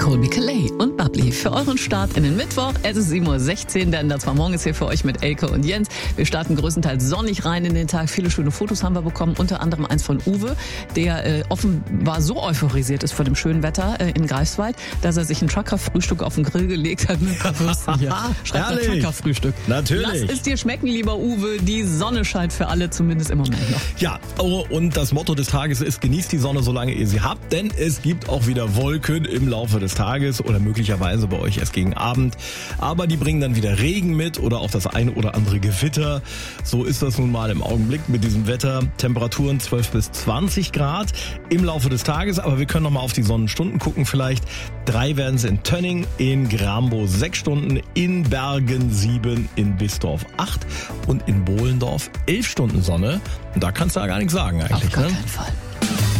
Colby Calais und Bubbly für euren Start in den Mittwoch. Es ist 7.16 Uhr, denn das war morgens hier für euch mit Elke und Jens. Wir starten größtenteils sonnig rein in den Tag. Viele schöne Fotos haben wir bekommen, unter anderem eins von Uwe, der offenbar so euphorisiert ist vor dem schönen Wetter in Greifswald, dass er sich ein Trucker-Frühstück auf den Grill gelegt hat mit ein paar Würstchen hier. Schreibt ein Trucker-Frühstück. Natürlich. Lass es dir schmecken, lieber Uwe. Die Sonne scheint für alle, zumindest im Moment noch. Ja, und das Motto des Tages ist, genießt die Sonne, solange ihr sie habt, denn es gibt auch wieder Wolken im Laufe des Tages oder möglicherweise bei euch erst gegen Abend. Aber die bringen dann wieder Regen mit oder auch das eine oder andere Gewitter. So ist das nun mal im Augenblick mit diesem Wetter. Temperaturen 12 bis 20 Grad im Laufe des Tages. Aber wir können noch mal auf die Sonnenstunden gucken vielleicht. 3 werden es in Tönning, in Grambo 6 Stunden, in Bergen 7, in Bisdorf 8 und in Bohlendorf 11 Stunden Sonne. Und da kannst du ja gar nichts sagen eigentlich. Auf gar keinen Fall.